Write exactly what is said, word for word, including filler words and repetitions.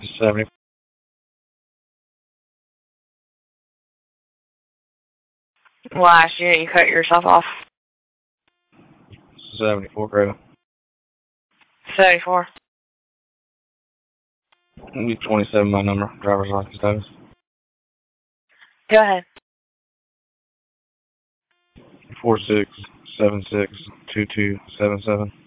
seventy. Last unit, you cut yourself off. seventy-four, Craven. seventy-four. twenty-seven, my number. Driver's license status. Go ahead. four six seven six two two seven seven.